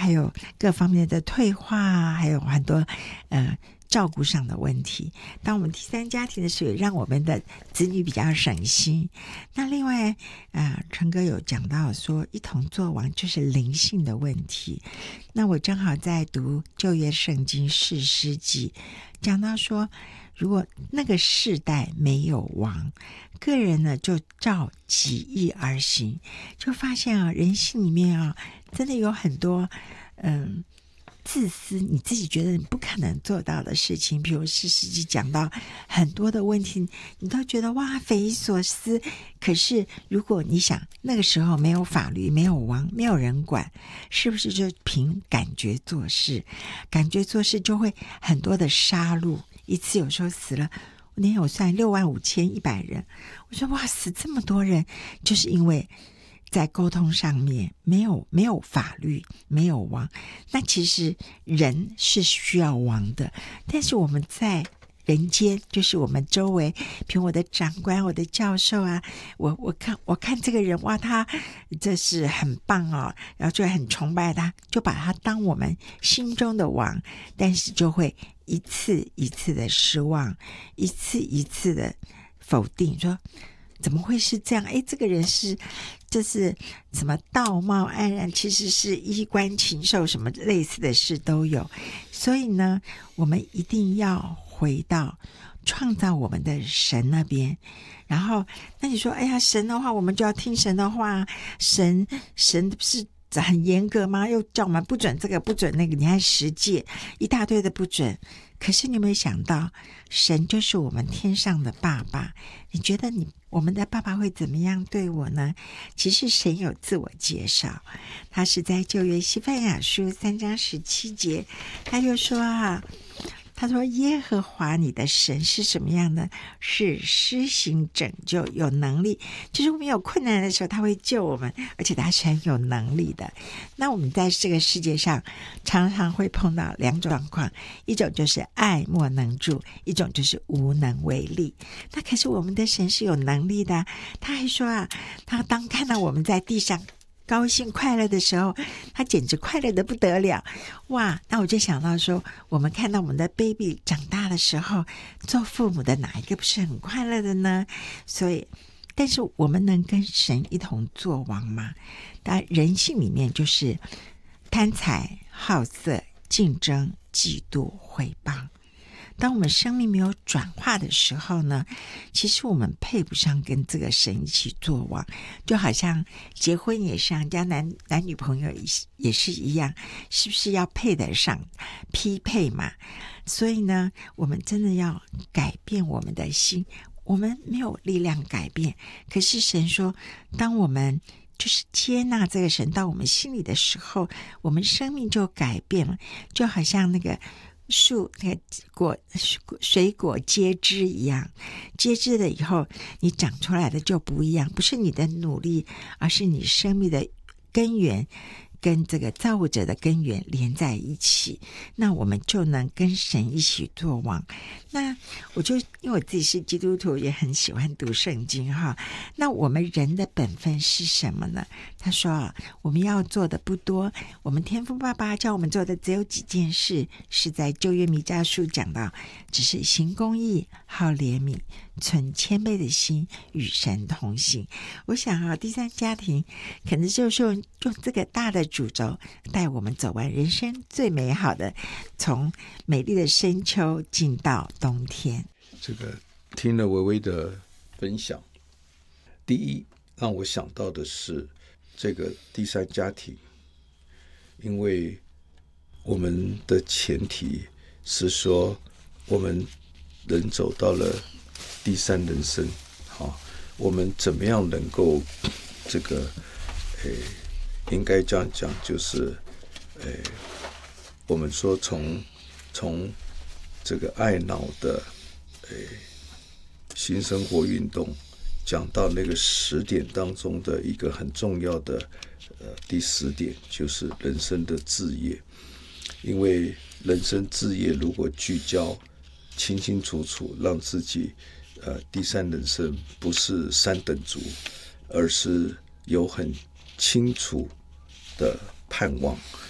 还有各方面的退化，还有很多照顾上的问题。当我们第三家庭的时候，也让我们的子女比较省心。那另外陈哥有讲到说一同作王就是灵性的问题。那我正好在读旧约圣经士师记，讲到说如果那个世代没有王，个人呢就照己意而行，就发现人性里面真的有很多自私，你自己觉得你不可能做到的事情。比如士师记讲到很多的问题，你都觉得哇匪夷所思。可是如果你想那个时候没有法律，没有王，没有人管，是不是就凭感觉做事？感觉做事就会很多的杀戮，一次有时候死了，那天我算65,100人，我说哇死这么多人，就是因为在沟通上面没有法律，没有王。那其实人是需要王的，但是我们在人间，就是我们周围，比如我的长官，我的教授我看这个人哇，他这是很棒然后就很崇拜他，就把他当我们心中的王，但是就会一次一次的失望，一次一次的否定，说怎么会是这样？这个人这是什么道貌岸然，其实是衣冠禽兽，什么类似的事都有。所以呢，我们一定要回到创造我们的神那边。然后那你说神的话我们就要听神的话，神是很严格吗？又叫我们不准这个不准那个，你看10诫一大堆的不准。可是你有没有想到，神就是我们天上的爸爸，你觉得我们的爸爸会怎么样对我呢？其实神有自我介绍，他是在旧约西番雅书3章17节，他就说他说耶和华你的神是什么样的？是施行拯救，有能力，就是我们有困难的时候他会救我们，而且他是很有能力的。那我们在这个世界上常常会碰到2种状况，一种就是爱莫能助，一种就是无能为力。那可是我们的神是有能力的，他还说他当看到我们在地上高兴快乐的时候，他简直快乐的不得了。哇，那我就想到说，我们看到我们的 baby 长大的时候，做父母的哪一个不是很快乐的呢？所以但是我们能跟神一同作王吗？当然人性里面就是贪财好色竞争嫉妒毁谤。当我们生命没有转化的时候呢，其实我们配不上跟这个神一起作王。就好像结婚也是，人家男女朋友也是一样，是不是要配得上，匹配嘛？所以呢，我们真的要改变我们的心。我们没有力量改变，可是神说，当我们就是接纳这个神到我们心里的时候，我们生命就改变了。就好像那个树那个水果结枝一样，结枝了以后你长出来的就不一样，不是你的努力，而是你生命的根源跟这个造物者的根源连在一起，那我们就能跟神一起作王。那我就因为我自己是基督徒，也很喜欢读圣经那我们人的本分是什么呢？他说我们要做的不多，我们天父爸爸叫我们做的只有几件事，是在旧约弥迦书讲到，只是行公义，好怜悯，存谦卑的心，与神同行。我想第三家庭可能就是用这个大的主轴带我们走完人生最美好的，从美丽的深秋进到冬天。 这个听了微微的分享，第一让我想到的是这个第三家庭，因为我们的前提是说我们人走到了第三人生，我们怎么样能够这个应该这样讲，就是我们说从这个爱脑的新生活运动讲到那个10点当中的一个很重要的第10点，就是人生的志业。因为人生志业如果聚焦清清楚楚，让自己第三人生不是3等族，而是有很清楚的盼望，